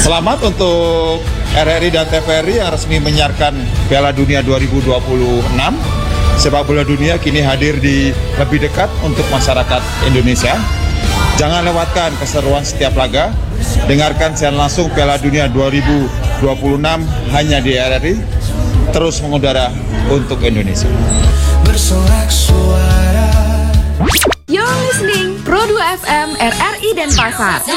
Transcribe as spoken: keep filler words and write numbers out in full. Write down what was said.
Selamat untuk R R I dan T V R I yang resmi menyiarkan Piala Dunia dua ribu dua puluh enam. Sepak bola dunia kini hadir di lebih dekat untuk masyarakat Indonesia. Jangan lewatkan keseruan setiap laga. Dengarkan siaran langsung Piala Dunia dua ribu dua puluh enam hanya di R R I. Terus mengudara untuk Indonesia. Bersorak suara. You're listening Pro dua F M R R I Denpasar.